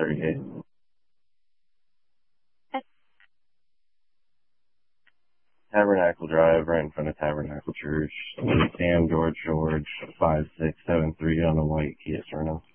38. Tabernacle Drive, right in front of Tabernacle Church. Sam George 5673 on the white Kia Sorento.